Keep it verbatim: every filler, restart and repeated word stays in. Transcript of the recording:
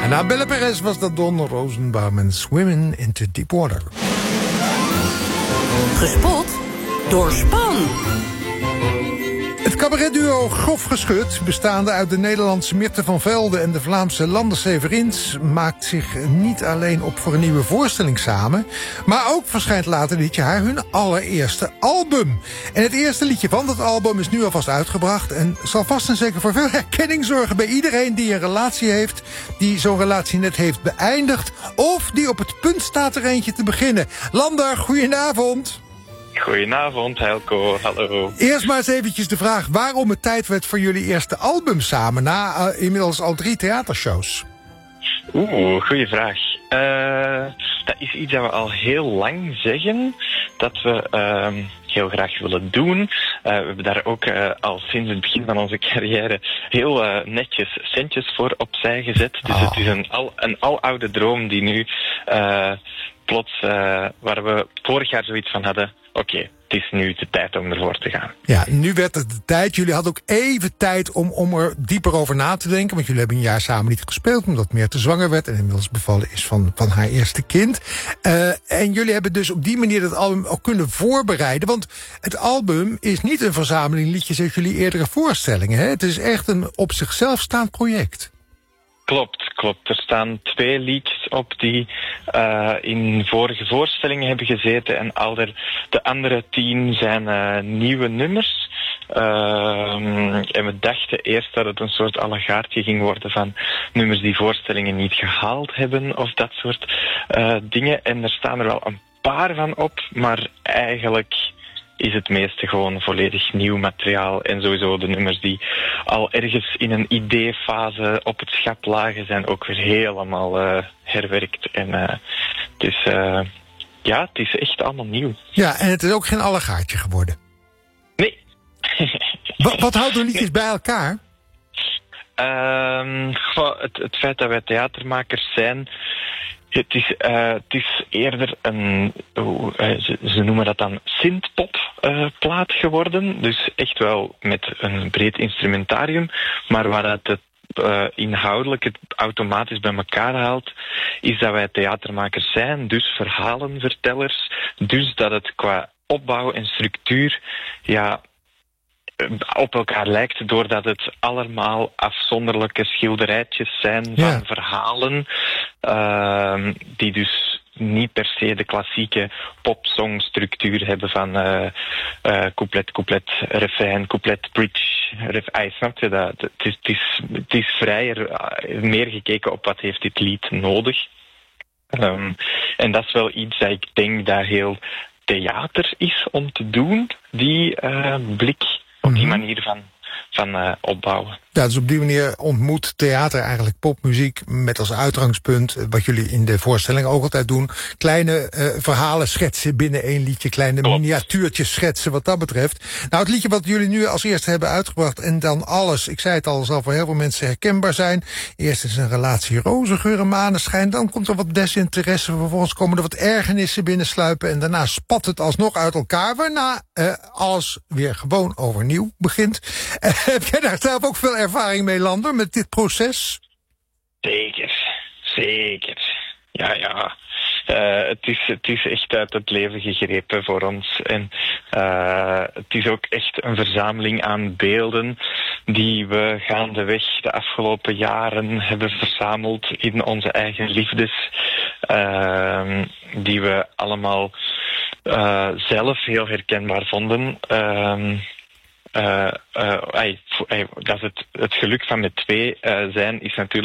En na Belle Perez was dat Don Rosenbaum en Swimming into Deep Water. Gespot door Span. Het cabaretduo Grof Geschut, bestaande uit de Nederlandse Mirte van Velde en de Vlaamse Lande Severins, maakt zich niet alleen op voor een nieuwe voorstelling samen, maar ook verschijnt later dit jaar hun allereerste album. En het eerste liedje van dat album is nu alvast uitgebracht en zal vast en zeker voor veel herkenning zorgen bij iedereen die een relatie heeft, die zo'n relatie net heeft beëindigd, of die op het punt staat er eentje te beginnen. Lander, goedenavond. Goedenavond, Helco. Hallo. Eerst maar eens eventjes de vraag waarom het tijd werd voor jullie eerste album samen, na uh, inmiddels al drie theatershows. Oeh, goeie vraag. Uh, dat is iets dat we al heel lang zeggen, dat we uh, heel graag willen doen. Uh, we hebben daar ook uh, al sinds het begin van onze carrière heel uh, netjes centjes voor opzij gezet. Dus oh. het is een, al, een aloude droom die nu uh, plots, uh, waar we vorig jaar zoiets van hadden, oké, okay, het is nu de tijd om ervoor te gaan. Ja, nu werd het de tijd. Jullie hadden ook even tijd om, om er dieper over na te denken. Want jullie hebben een jaar samen niet gespeeld, omdat Meerte zwanger werd en inmiddels bevallen is van, van haar eerste kind. Uh, en jullie hebben dus op die manier dat album ook kunnen voorbereiden. Want het album is niet een verzameling liedjes uit jullie eerdere voorstellingen. Hè? Het is echt een op zichzelf staand project. Klopt, klopt. Er staan twee liedjes op die uh, in vorige voorstellingen hebben gezeten en al de, de andere tien zijn uh, nieuwe nummers. Uh, en we dachten eerst dat het een soort allegaartje ging worden van nummers die voorstellingen niet gehaald hebben of dat soort uh, dingen. En er staan er wel een paar van op, maar eigenlijk is het meeste gewoon volledig nieuw materiaal. En sowieso de nummers die al ergens in een ideefase op het schap lagen, zijn ook weer helemaal uh, herwerkt. En uh, het is, uh, ja, het is echt allemaal nieuw. Ja, en het is ook geen allegaartje geworden. Nee. wat, wat houdt er liedjes nee. bij elkaar? Um, goh, het, het feit dat wij theatermakers zijn, Het is, uh, het is eerder een, uh, ze, ze noemen dat dan synthpop uh, plaat geworden. Dus echt wel met een breed instrumentarium. Maar waar het, het uh, inhoudelijk het automatisch bij elkaar haalt, is dat wij theatermakers zijn, dus verhalenvertellers. Dus dat het qua opbouw en structuur, ja, op elkaar lijkt, doordat het allemaal afzonderlijke schilderijtjes zijn van ja. verhalen, uh, die dus niet per se de klassieke popsongstructuur hebben van uh, uh, couplet, couplet, refrein, couplet, bridge, ref, ah, snap je dat? Het is, het is, het is vrijer, uh, meer gekeken op wat heeft dit lied nodig. Um, en dat is wel iets dat ik denk dat heel theater is om te doen, die uh, blik op die manier van, van uh, opbouwen. Ja, dus op die manier ontmoet theater eigenlijk popmuziek met als uitgangspunt, wat jullie in de voorstelling ook altijd doen, kleine uh, verhalen schetsen binnen één liedje, kleine Klopt. miniatuurtjes schetsen wat dat betreft. Nou, het liedje wat jullie nu als eerste hebben uitgebracht en dan alles, ik zei het al, zal voor heel veel mensen herkenbaar zijn. Eerst is een relatie roze geur en maneschijn, dan komt er wat desinteresse, vervolgens komen er wat ergernissen binnensluipen en daarna spat het alsnog uit elkaar, waarna uh, alles weer gewoon overnieuw begint. Uh, heb jij daar zelf ook veel ervaring mee, Lander, met dit proces? Zeker, zeker. Ja, ja. Uh, het, is, het is echt uit het leven gegrepen voor ons. En uh, het is ook echt een verzameling aan beelden die we gaandeweg de afgelopen jaren hebben verzameld in onze eigen liefdes. Uh, die we allemaal uh, zelf heel herkenbaar vonden. Uh, Uh, uh, ay, ay, dat is het, het geluk van met twee uh, zijn is natuurlijk